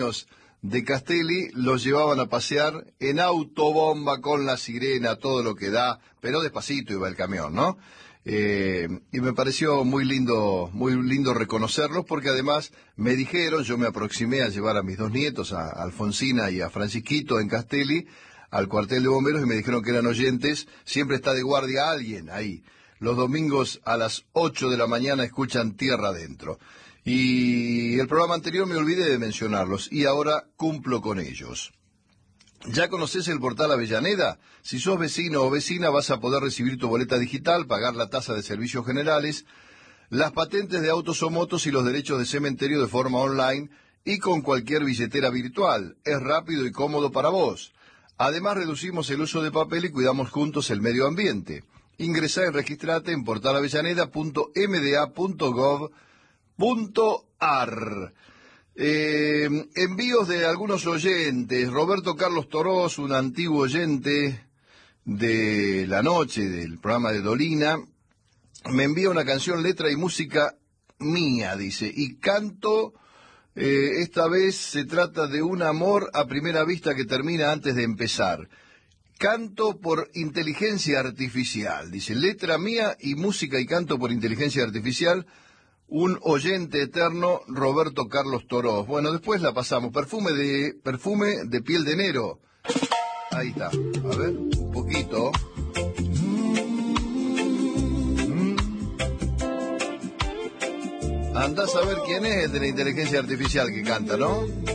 de Castelli los llevaban a pasear en autobomba con la sirena, todo lo que da, pero despacito iba el camión, ¿no? Y me pareció muy lindo reconocerlos, porque además me dijeron, yo me aproximé a llevar a mis dos nietos, a Alfonsina y a Francisquito en Castelli, al cuartel de bomberos, y me dijeron que eran oyentes. Siempre está de guardia alguien ahí. Los domingos a las 8 de la mañana escuchan Tierra Adentro. Y el programa anterior me olvidé de mencionarlos, y ahora cumplo con ellos. ¿Ya conoces el portal Avellaneda? Si sos vecino o vecina, vas a poder recibir tu boleta digital, pagar la tasa de servicios generales, las patentes de autos o motos y los derechos de cementerio de forma online y con cualquier billetera virtual. Es rápido y cómodo para vos. Además, reducimos el uso de papel y cuidamos juntos el medio ambiente. Ingresá y registrate en portalavellaneda.mda.gov.ar. Envíos de algunos oyentes. Roberto Carlos Torós, un antiguo oyente de la noche del programa de Dolina, me envía una canción, letra y música mía, dice, y canto. Esta vez se trata de un amor a primera vista que termina antes de empezar. Canto por inteligencia artificial, dice, letra mía y música y canto por inteligencia artificial. Un oyente eterno, Roberto Carlos Torós. Bueno, después la pasamos. Perfume de piel de enero. Ahí está. A ver, un poquito. Andás a ver quién es el de la inteligencia artificial que canta, ¿no?